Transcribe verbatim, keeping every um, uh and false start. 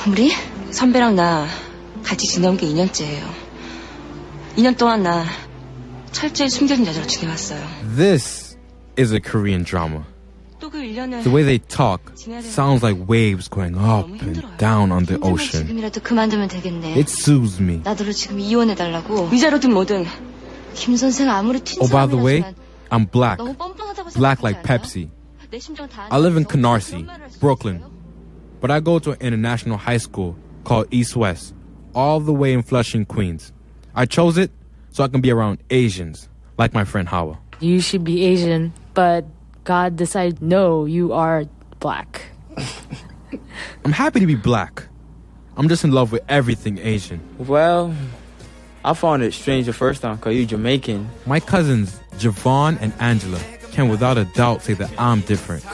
우리? 선배랑 나 같이 지내온 게 이 년째예요. 이 년 동안 나 철저히 숨겨진 여자로 지내왔어요. This is a Korean drama. 또 그 일 년을 The way they talk sounds like waves going up and down on the ocean. 지금이라도 그만두면 되겠네. It soothes me. 나더러 지금 이혼해달라고. 위자료든 뭐든. 김 선생 아무리 튄 Oh, by the way, 사람이라지만 I'm black. 너무 뻔뻔하다고 Black 생각하지 like 않아요? Pepsi. 내 심정 다 I live in 아는데 Canarsie, 그런 말을 할수 Brooklyn. 있어요? But I go to an international high school called East West, all the way in Flushing, Queens. I chose it so I can be around Asians, like my friend Hawa. You should be Asian, but God decided, no, you are black. I'm happy to be black. I'm just in love with everything Asian. Well, I found it strange the first time because you're Jamaican. My cousins, Javon and Angela, can without a doubt say that I'm different.